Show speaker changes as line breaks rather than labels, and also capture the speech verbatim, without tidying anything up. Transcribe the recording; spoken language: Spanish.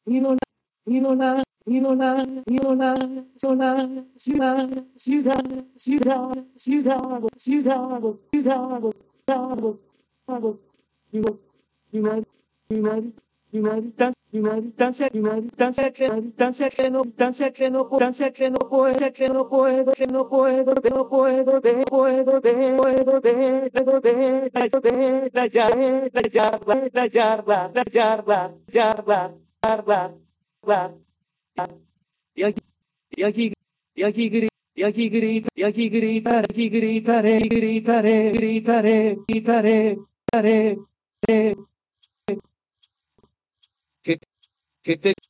Inola, Inola, Inola, Inola, Sola, ciudad, ciudad, ciudad, ciudad, ciudad, ciudad, ciudad, ciudad, ciudad, una distancia, una distancia, una distancia que, una distancia que no, distancia que no, distancia que no puedo, que no puedo, que no puedo, que no puedo, de puedo, de puedo, de puedo, de tallo, de tallar, tallar, tallar, tallar, tallar, tallar, y aquí, y aquí, y aquí grita, y aquí grita, y aquí gritaré, aquí gritaré, gritaré, gritaré, gritaré, gritaré, que, que te